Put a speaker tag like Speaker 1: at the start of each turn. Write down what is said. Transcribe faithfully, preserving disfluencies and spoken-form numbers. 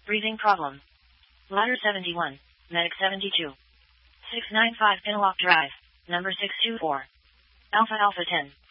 Speaker 1: Breathing problem. Ladder seventy-one. Medic seventy-two. six ninety-five Pinlock Drive. Number six two four. Alpha Alpha ten.